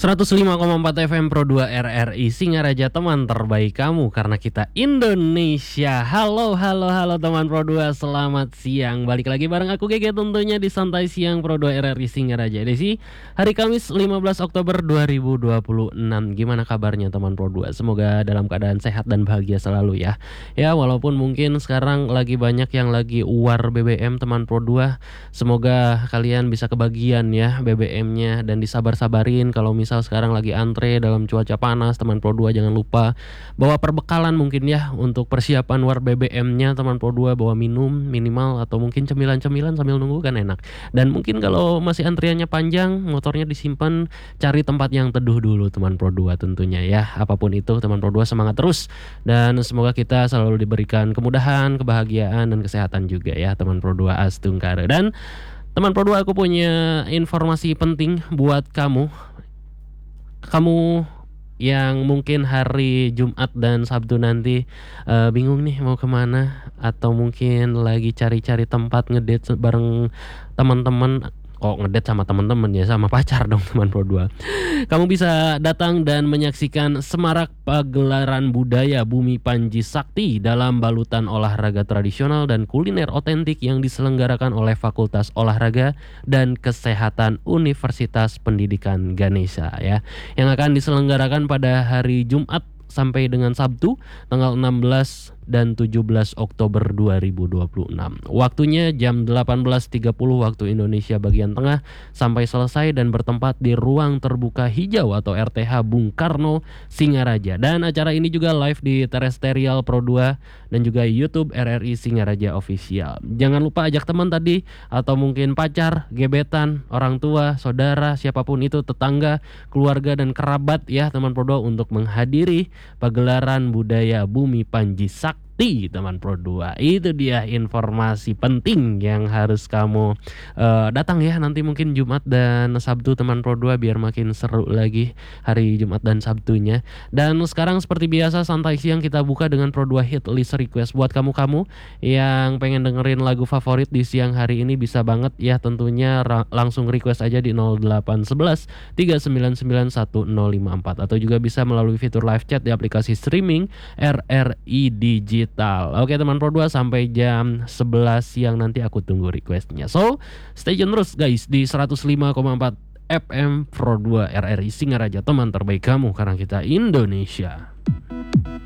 105,4 FM Pro 2 RRI Singaraja, teman terbaik kamu karena kita Indonesia. Halo teman Pro 2, selamat siang. Balik lagi bareng aku Gege tentunya di Santai Siang Pro 2 RRI Singaraja. Edisi hari Kamis 15 Oktober 2026. Gimana kabarnya teman Pro 2? Semoga dalam keadaan sehat dan bahagia selalu ya. Ya, walaupun mungkin sekarang lagi banyak yang lagi war BBM teman Pro 2. Semoga kalian bisa kebagian ya BBM-nya dan disabar-sabarin kalau misal sekarang lagi antre dalam cuaca panas. Teman Pro 2 jangan lupa bawa perbekalan mungkin ya untuk persiapan war BBM-nya teman Pro 2, bawa minum minimal atau mungkin cemilan-cemilan sambil nunggu kan enak. Dan mungkin kalau masih antriannya panjang, motornya disimpan, cari tempat yang teduh dulu teman Pro 2 tentunya ya. Apapun itu teman Pro 2 semangat terus dan semoga kita selalu diberikan kemudahan, kebahagiaan dan kesehatan juga ya teman Pro 2 Astungkare. Dan teman Pro 2, aku punya informasi penting buat kamu yang mungkin hari Jumat dan Sabtu nanti bingung nih mau kemana, atau mungkin lagi cari-cari tempat ngedate bareng teman-teman. Kok ngedate sama teman-teman ya, sama pacar dong teman Pro 2. Kamu bisa datang dan menyaksikan Semarak Pagelaran Budaya Bumi Panji Sakti dalam balutan olahraga tradisional dan kuliner otentik yang diselenggarakan oleh Fakultas Olahraga dan Kesehatan Universitas Pendidikan Ganesha ya. Yang akan diselenggarakan pada hari Jumat sampai dengan Sabtu tanggal 16 dan 17 Oktober 2026. Waktunya jam 18.30 waktu Indonesia bagian tengah sampai selesai dan bertempat di Ruang Terbuka Hijau atau RTH Bung Karno, Singaraja. Dan acara ini juga live di Terrestrial Pro 2 dan juga YouTube RRI Singaraja Official. Jangan lupa ajak teman tadi atau mungkin pacar, gebetan, orang tua, saudara, siapapun itu, tetangga, keluarga dan kerabat ya teman Pro 2 untuk menghadiri pagelaran budaya Bumi Panji Sakti teman Pro 2. Itu dia informasi penting yang harus kamu datang ya nanti mungkin Jumat dan Sabtu teman Pro 2 biar makin seru lagi hari Jumat dan Sabtunya. Dan sekarang seperti biasa Santai Siang kita buka dengan Pro 2 Hit List Request. Buat kamu yang pengen dengerin lagu favorit di siang hari ini bisa banget ya tentunya langsung request aja di 0811 399 1054 atau juga bisa melalui fitur live chat di aplikasi streaming RRI Digital. Oke teman Pro 2, sampai jam 11 siang nanti aku tunggu requestnya. So stay tune terus guys di 105,4 FM Pro 2 RRI Singaraja, teman terbaik kamu karena kita Indonesia.